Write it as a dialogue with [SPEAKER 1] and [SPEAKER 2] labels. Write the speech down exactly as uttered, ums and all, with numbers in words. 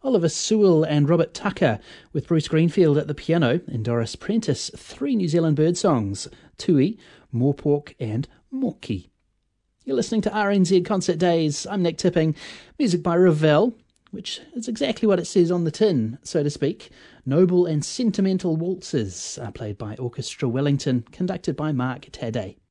[SPEAKER 1] Oliver Sewell and Robert Tucker, with Bruce Greenfield at the piano, and Doris Prentice, three New Zealand bird songs, Tui, Moorpork and Moki. You're listening to R N Z Concert Days. I'm Nick Tipping. Music by Ravel, which is exactly what it says on the tin, so to speak. Noble and Sentimental Waltzes are played by Orchestra Wellington, conducted by Mark Tadday.